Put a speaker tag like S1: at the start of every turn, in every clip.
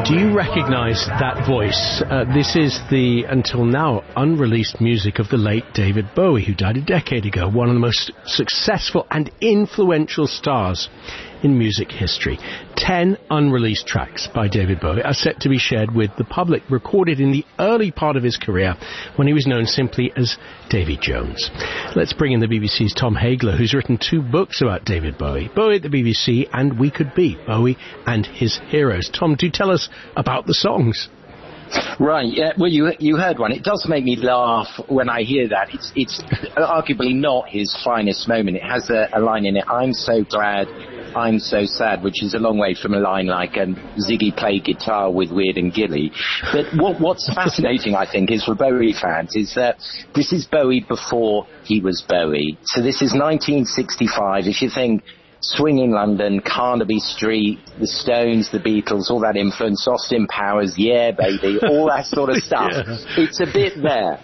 S1: Do you recognise that voice? This is the, until now, unreleased music of the late David Bowie, who died a decade ago, one of the most successful and influential stars in music history. 10 unreleased tracks by David Bowie are set to be shared with the public, recorded in the early part of his career when he was known simply as Davy Jones. Let's bring in the BBC's Tom Hagler, who's written 2 books about David Bowie, Bowie at the BBC and We Could Be, Bowie and His Heroes. Tom, do tell us about the songs.
S2: Right, yeah, well, you heard one. It does make me laugh when I hear that. It's arguably not his finest moment. It has a line in it, I'm so glad, I'm so sad, which is a long way from a line like Ziggy played guitar with Weird and Gilly. But what's fascinating, I think, is for Bowie fans, is that this is Bowie before he was Bowie. So this is 1965. If you think Swinging London, Carnaby Street, the Stones, the Beatles, all that influence, Austin Powers, Yeah Baby, all that sort of stuff. Yeah. It's a bit there.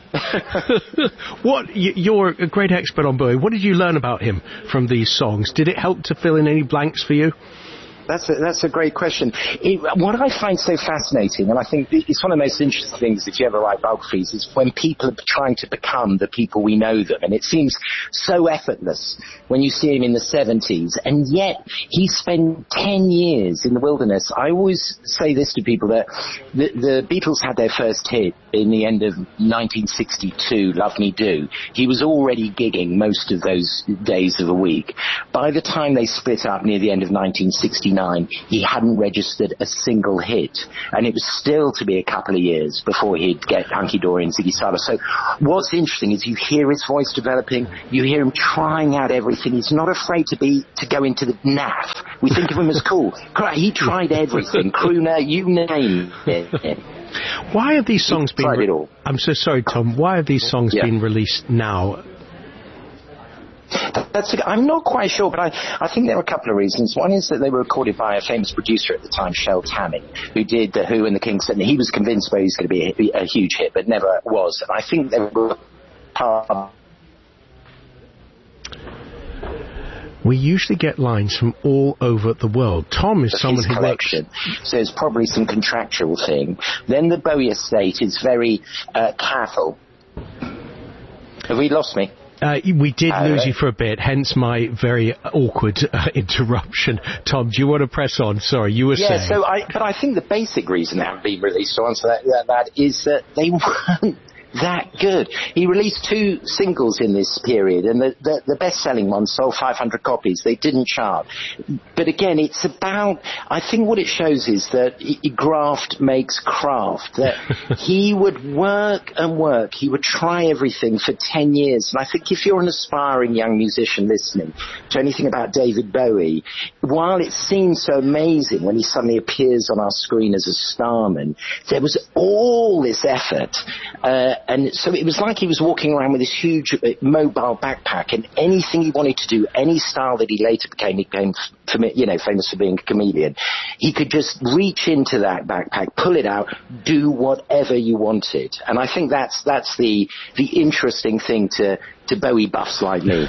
S1: You're a great expert on Bowie. What did you learn about him from these songs? Did it help to fill in any blanks for you?
S2: That's a great question. What I find so fascinating, and I think it's one of the most interesting things if you ever write biographies, is when people are trying to become the people we know them. And it seems so effortless when you see him in the 70s. And yet he spent 10 years in the wilderness. I always say this to people, that the Beatles had their first hit in the end of 1962, Love Me Do. He was already gigging most of those days of the week. By the time they split up near the end of 1969, he hadn't registered a single hit, and it was still to be a couple of years before he'd get Hunky Dory and Ziggy Stardust. So what's interesting is you hear his voice developing, you hear him trying out everything. He's not afraid to go into the naff. We think of him as cool. He tried everything, crooner, you name it.
S1: Why have these songs been... I'm so sorry, Tom. Why have these songs been released now?
S2: I'm not quite sure, but I think there are a couple of reasons. One is that they were recorded by a famous producer at the time, Shel Tammy, who did The Who and the Kings. And he was convinced Bowie was going to be a huge hit, but never was. And I think they were
S1: We usually get lines from all over the world. Tom is someone who works...
S2: So it's probably some contractual thing. Then the Bowie estate is very careful. Have we lost me?
S1: We did lose you for a bit, hence my very awkward interruption. Tom, do you want to press on? Sorry, you were saying...
S2: But I think the basic reason they haven't been released, to answer that is that they weren't that good. He released 2 singles in this period, and the best-selling one sold 500 copies. They didn't chart. But again, it's about... I think what it shows is that graft makes craft, that he would work and work. He would try everything for 10 years. And I think if you're an aspiring young musician listening to anything about David Bowie, while it seems so amazing when he suddenly appears on our screen as a starman, there was all this effort, and so it was like he was walking around with this huge mobile backpack, and anything he wanted to do, any style that he later became famous for being a chameleon, he could just reach into that backpack, pull it out, do whatever you wanted. And I think that's the interesting thing to Bowie buffs like me.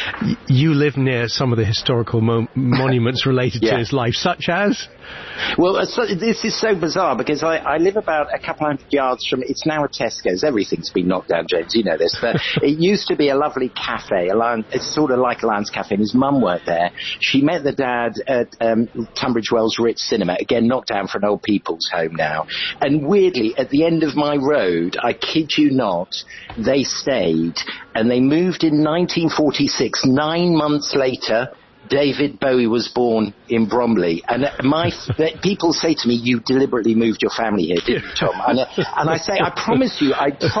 S1: You live near some of the historical monuments related to his life, such as?
S2: Well, this is so bizarre because I live about a couple hundred yards from... It's now a Tesco's. Everything's been knocked down, James. You know this. But it used to be a lovely cafe. It's sort of like a Lions Cafe. And his mum worked there. She met the dad at Tunbridge Wells Ritz Cinema. Again, knocked down for an old people's home now. And weirdly, at the end of my road, I kid you not, they stayed... And they moved in 1946. 9 months later, David Bowie was born in Bromley. And people say to me, you deliberately moved your family here, didn't you, Tom? And I say, I promise you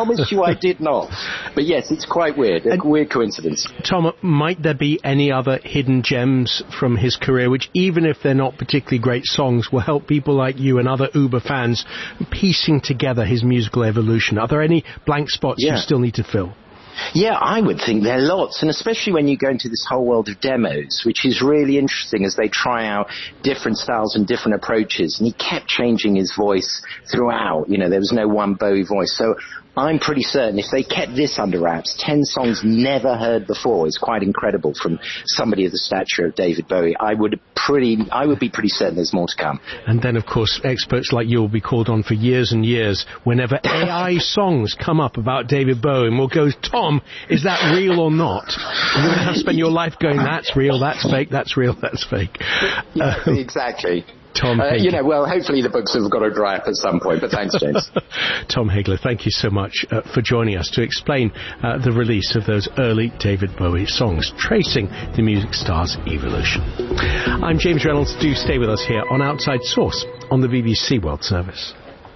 S2: I did not. But yes, it's quite weird, a weird coincidence.
S1: Tom, might there be any other hidden gems from his career, which even if they're not particularly great songs, will help people like you and other Uber fans piecing together his musical evolution? Are there any blank spots you still need to fill?
S2: Yeah, I would think there are lots, and especially when you go into this whole world of demos, which is really interesting as they try out different styles and different approaches, and he kept changing his voice throughout. There was no one Bowie voice. So I'm pretty certain if they kept this under wraps, 10 songs never heard before is quite incredible from somebody of the stature of David Bowie. I would be pretty certain there's more to come.
S1: And then, of course, experts like you will be called on for years and years whenever AI songs come up about David Bowie, and we'll go, Tom, is that real or not? And you're going to have to spend your life going, that's real, that's fake, that's real, that's fake.
S2: Yeah, exactly.
S1: Tom Hagler.
S2: Well, hopefully the books have got to dry up at some point, but thanks, James.
S1: Tom Hagler, thank you so much for joining us to explain the release of those early David Bowie songs, tracing the music star's evolution. I'm James Reynolds. Do stay with us here on Outside Source on the BBC World Service.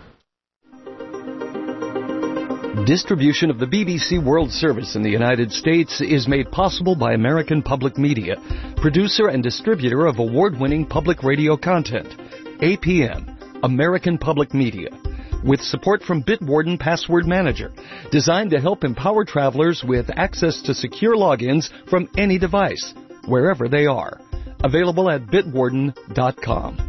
S3: Distribution of the BBC World Service in the United States is made possible by American Public Media, producer and distributor of award-winning public radio content. APM, American Public Media, with support from Bitwarden Password Manager, designed to help empower travelers with access to secure logins from any device, wherever they are. Available at bitwarden.com.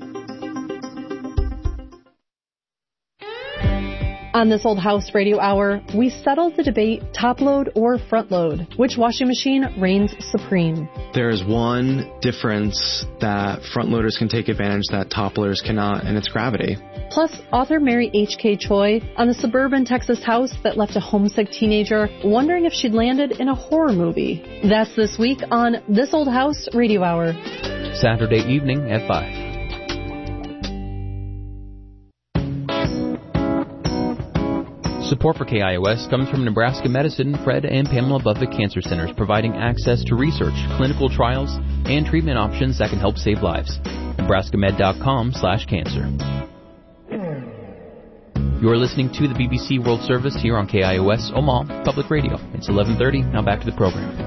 S4: On This Old House Radio Hour, we settled the debate top load or front load. Which washing machine reigns supreme?
S5: There is one difference that front loaders can take advantage that top loaders cannot, and it's gravity.
S4: Plus, author Mary H.K. Choi on a suburban Texas house that left a homesick teenager wondering if she'd landed in a horror movie. That's this week on This Old House Radio Hour.
S6: Saturday evening at 5. Support for KIOS comes from Nebraska Medicine, Fred and Pamela Buffett Cancer Centers, providing access to research, clinical trials, and treatment options that can help save lives. NebraskaMed.com/cancer. You're listening to the BBC World Service here on KIOS Omaha Public Radio. It's 11:30. Now back to the program.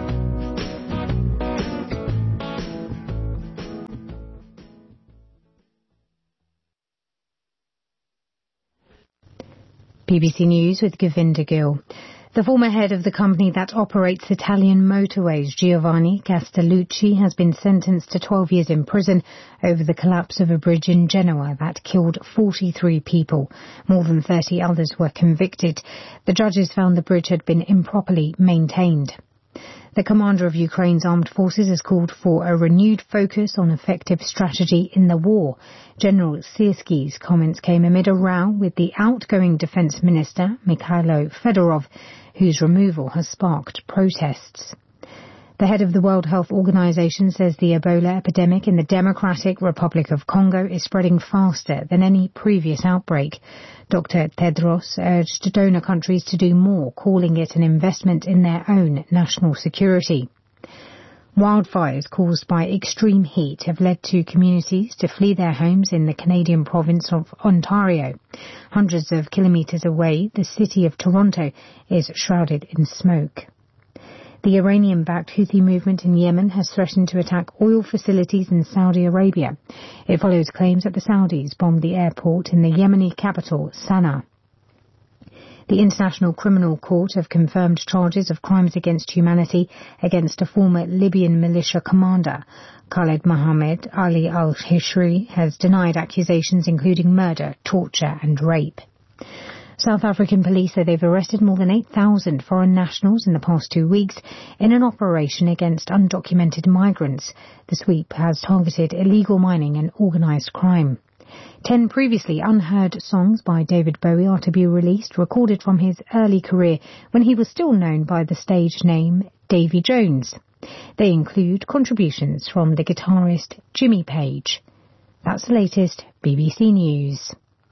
S7: BBC News with Govinda Gill. The former head of the company that operates Italian motorways, Giovanni Castellucci, has been sentenced to 12 years in prison over the collapse of a bridge in Genoa that killed 43 people. More than 30 others were convicted. The judges found the bridge had been improperly maintained. The commander of Ukraine's armed forces has called for a renewed focus on effective strategy in the war. General Syrski's comments came amid a row with the outgoing defense minister, Mikhailo Fedorov, whose removal has sparked protests. The head of the World Health Organization says the Ebola epidemic in the Democratic Republic of Congo is spreading faster than any previous outbreak. Dr. Tedros urged donor countries to do more, calling it an investment in their own national security. Wildfires caused by extreme heat have led to communities to flee their homes in the Canadian province of Ontario. Hundreds of kilometres away, the city of Toronto is shrouded in smoke. The Iranian-backed Houthi movement in Yemen has threatened to attack oil facilities in Saudi Arabia. It follows claims that the Saudis bombed the airport in the Yemeni capital, Sana'a. The International Criminal Court have confirmed charges of crimes against humanity against a former Libyan militia commander. Khaled Mohammed Ali al-Hishri has denied accusations including murder, torture and rape. South African police say they've arrested more than 8,000 foreign nationals in the past 2 weeks in an operation against undocumented migrants. The sweep has targeted illegal mining and organised crime. 10 previously unheard songs by David Bowie are to be released, recorded from his early career when he was still known by the stage name Davy Jones. They include contributions from the guitarist Jimmy Page. That's the latest BBC News.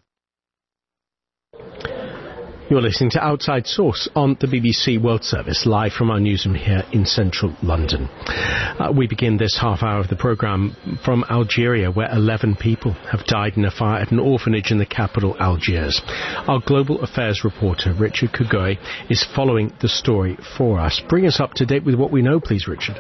S1: You're listening to Outside Source on the BBC World Service, live from our newsroom here in central London. We begin this half hour of the programme from Algeria, where 11 people have died in a fire at an orphanage in the capital, Algiers. Our global affairs reporter, Richard Kugoy, is following the story for us. Bring us up to date with what we know, please, Richard.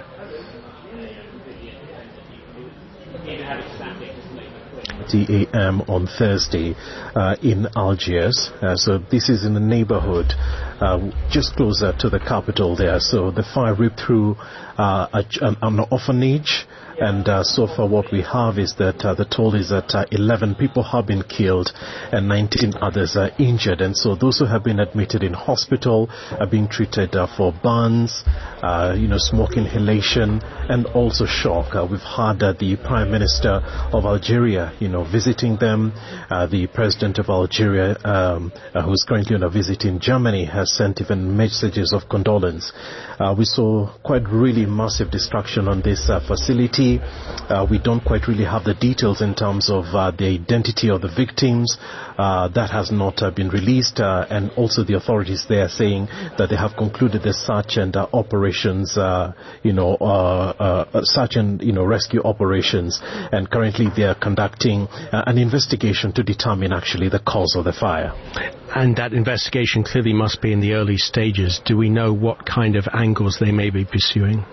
S8: AM on Thursday in Algiers. So this is in the neighborhood just closer to the capital there. So the fire ripped through an orphanage And so far what we have is that the toll is that 11 people have been killed and 19 others are injured. And so those who have been admitted in hospital are being treated for burns, smoke inhalation, and also shock. We've had the Prime Minister of Algeria, visiting them. The President of Algeria, who's currently on a visit in Germany, has sent even messages of condolence. We saw quite really massive destruction on this facility. We don't quite really have the details in terms of the identity of the victims. That has not been released, and also the authorities there saying that they have concluded the search and operations, search and rescue operations, and currently they are conducting an investigation to determine actually the cause of the fire.
S1: And that investigation clearly must be in the early stages. Do we know what kind of angles they may be pursuing?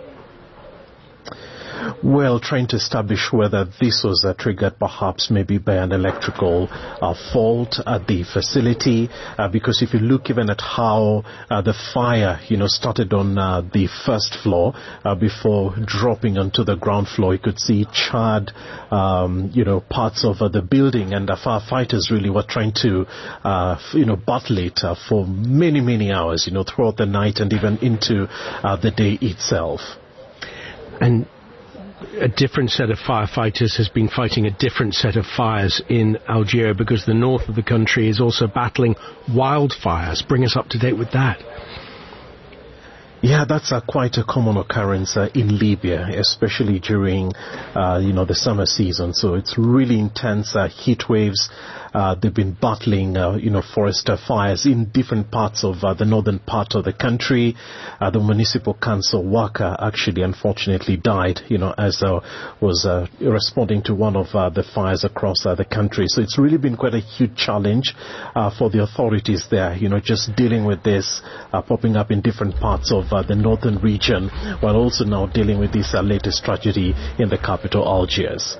S8: Well, trying to establish whether this was triggered perhaps maybe by an electrical fault at the facility, because if you look even at how the fire, started on the first floor before dropping onto the ground floor, you could see charred, parts of the building, and the firefighters really were trying to, battle it for many, many hours, throughout the night and even into the day itself.
S1: And a different set of firefighters has been fighting a different set of fires in Algeria, because the north of the country is also battling wildfires. Bring us up to date with that.
S8: Yeah, that's quite a common occurrence in Libya, especially during, the summer season. So it's really intense heat waves. They've been battling, forest fires in different parts of the northern part of the country. The municipal council worker actually, unfortunately, died, as was responding to one of the fires across the country. So it's really been quite a huge challenge for the authorities there, just dealing with this popping up in different parts of the northern region, while also now dealing with this latest tragedy in the capital, Algiers.